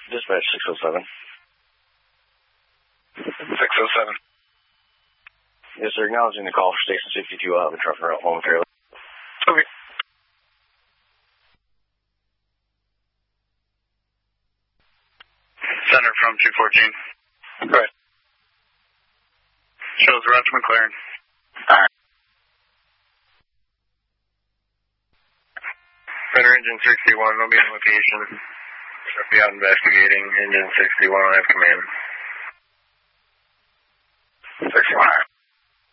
Dispatch 607. 607. Yes, sir. Acknowledging the call for Station 62. I'll have the truck route momentarily. Okay. Center from 214. Right. Shows route to McLaren. Alright. Center engine 61 will be on location. Should be out investigating. Engine 61 will have command.